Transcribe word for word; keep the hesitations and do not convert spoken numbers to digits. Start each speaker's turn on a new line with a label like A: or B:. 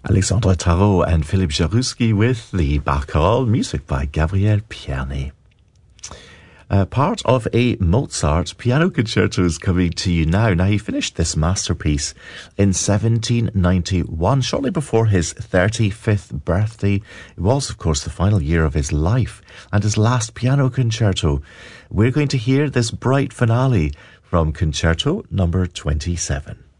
A: Alexandre Tarot and Philippe Jarouski with the Bacchal, music by Gabriel Piani. Uh, part of a Mozart piano concerto is coming to you now. Now, he finished this masterpiece in seventeen ninety-one, shortly before his thirty-fifth birthday. It was, of course, the final year of his life and his last piano concerto. We're going to hear this bright finale from Concerto number twenty-seven.